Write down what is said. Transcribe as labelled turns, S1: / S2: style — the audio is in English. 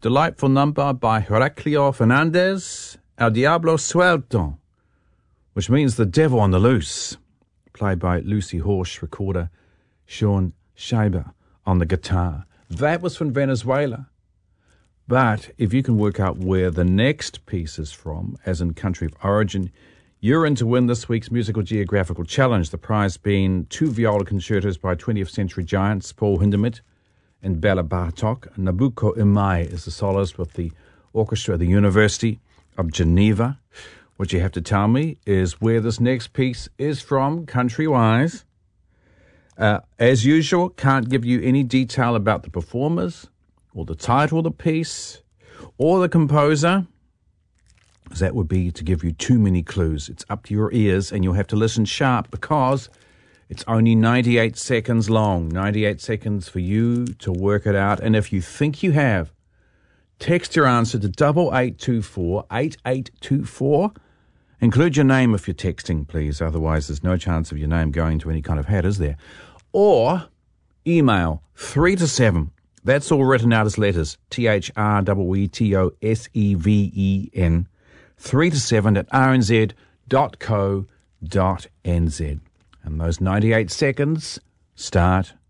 S1: Delightful number by Heraclio Fernandez, El Diablo Suelto, which means the devil on the loose, played by Lucy Horsch, recorder Sean Schreiber on the guitar. That was from Venezuela. But if you can work out where the next piece is from, as in country of origin, you're in to win this week's Musical Geographical Challenge, the prize being 2 viola concertos by 20th century giants Paul Hindemith and Bela Bartok. Nabucco Imai is the soloist with the orchestra of the University of Geneva. What you have to tell me is where this next piece is from, country-wise. As usual, can't give you any detail about the performers, or the title of the piece, or the composer, because that would be to give you too many clues. It's up to your ears, and you'll have to listen sharp, because it's only 98 seconds long. 98 seconds for you to work it out. And if you think you have, text your answer to 8824 8824. Include your name if you're texting, please. Otherwise, there's no chance of your name going to any kind of hat, is there? Or email 3 to 7. That's all written out as letters. THREETOSEVEN. 3 to 7 at rnz.co.nz. And those 98 seconds start